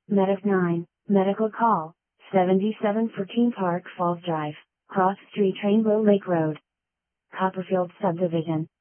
Medic 9, medical call, 7714 Park Falls Drive, Cross Street Rainbow Lake Road, Copperfield Subdivision.